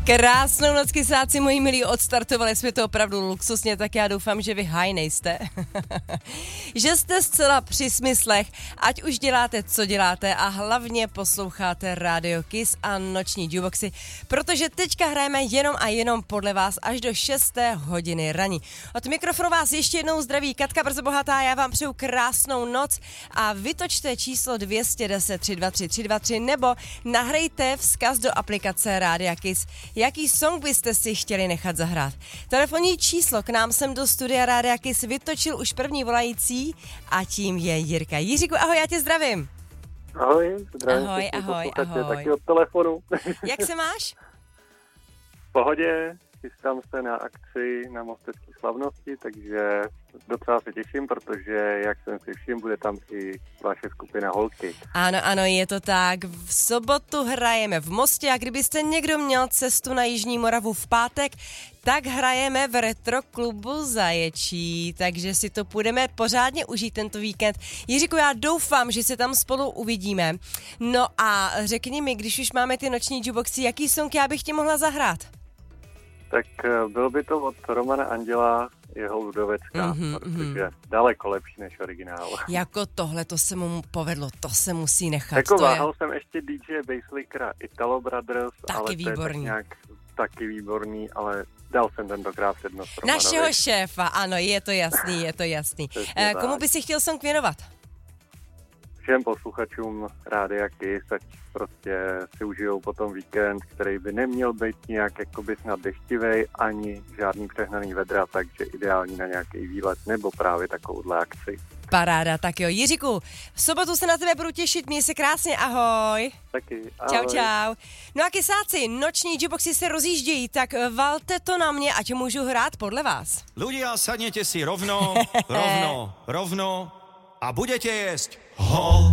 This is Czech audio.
Krásnou noc, kysáci, moji milí, odstartovali jsme to opravdu luxusně, tak já doufám, že vy high nejste. Že jste zcela při smyslech, ať už děláte, co děláte a hlavně posloucháte Radio Kiss a noční jukeboxy, protože teďka hrajeme jenom a jenom podle vás až do 6. hodiny raní. Od mikrofonu vás ještě jednou zdraví Katka Brzo Bohatá, já vám přeju krásnou noc a vytočte číslo 210 323 323 nebo nahrajte vzkaz do aplikace Rádia Kiss. Jaký song byste si chtěli nechat zahrát? Telefonní číslo k nám sem do studia Rádia Kiss vytočil už první volající a tím je Jirka. Jiříku, ahoj, já tě zdravím. Ahoj, zdravím. Ahoj. Taky od telefonu. Jak se máš? V pohodě, chystám se na akci na Mostecké slavnosti, takže docela se těším, protože, jak jsem si všiml, bude tam i vaše skupina Holky. Ano, je to tak. V sobotu hrajeme v Mostě a kdybyste někdo měl cestu na Jižní Moravu v pátek, tak hrajeme v Retro klubu Zaječí, takže si to půjdeme pořádně užít tento víkend. Jiříku, já doufám, že se tam spolu uvidíme. No a řekni mi, když už máme ty noční jukeboxy, jaký song já bych ti mohla zahrát? Tak byl by to od Romana Anděla, jeho Ludovecka, protože daleko lepší než originál. Jako tohle, to se mu povedlo, to se musí nechat. Jako váhal jsem ještě DJ Basslickera Italo Brothers, taky ale výborný. To je tak nějak taky výborný, ale dal jsem tentokrát přednost Romanovi. Našeho šéfa, ano, je to jasný. Komu by si chtěl song věnovat? Všem posluchačům Rádia Kiss, ať prostě si užijou potom víkend, který by neměl být nějak jakoby snad deštivej, ani žádný přehnaný vedra, takže ideální na nějaký výlet nebo právě takovouhle akci. Paráda, tak jo. Jiříku, v sobotu se na tebe budu těšit, měj se krásně, ahoj. Taky, ahoj. Čau. No a kysáci, noční jukeboxy se rozjíždějí, tak valte to na mě, ať můžu hrát podle vás. Ľudia, sadnete si rovno a budete jesť ho.